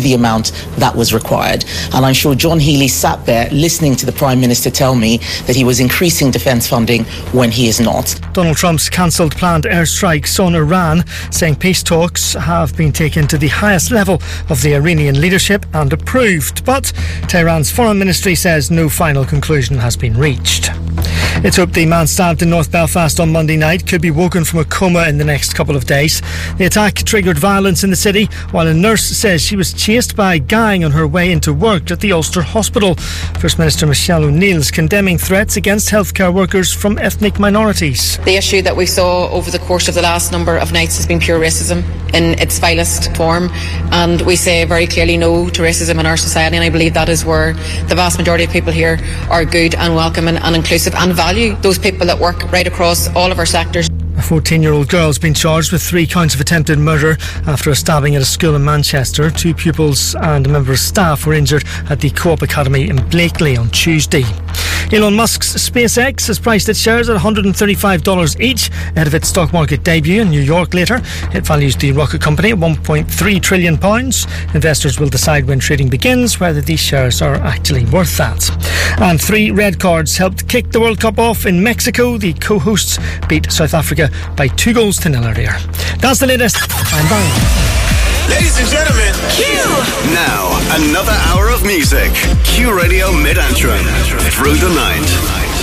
the amount that was required. And I'm sure John Healey sat there listening to the Prime Minister tell me that he was increasing defence funding when he is not. Donald Trump's cancelled planned airstrikes on Iran, saying peace talks have been taken to the highest level of the Iranian leadership and approved. But Tehran's foreign ministry says no final conclusion has been reached. It's hoped the man stabbed in North Belfast on Monday night could be woken from a coma in the next couple of days. The attack triggered violence in the city, while a nurse says she was chased by a gang on her way into work at the Ulster Hospital. First Minister Michelle O'Neill's condemning threats against healthcare workers from ethnic minorities. The issue that we saw over the course of the last number of nights has been pure racism in its vilest form, and we say very clearly no to racism in our society, and I believe that is where the vast majority of people here are good and welcoming and inclusive and value those people that work right across all of our sectors. A 14-year-old girl has been charged with 3 counts of attempted murder after a stabbing at a school in Manchester. 2 pupils and a member of staff were injured at the Co-op Academy in Blakely on Tuesday. Elon Musk's SpaceX has priced its shares at $135 each ahead of its stock market debut in New York later. It values the rocket company at £1.3 trillion. Investors will decide when trading begins whether these shares are actually worth that. And 3 red cards helped kick the World Cup off in Mexico. The co-hosts beat South Africa by 2-0 earlier. That's the latest. I'm Brian. Ladies and gentlemen, Q. Now, another hour of music. Q Radio Mid-Antrim. Through the night.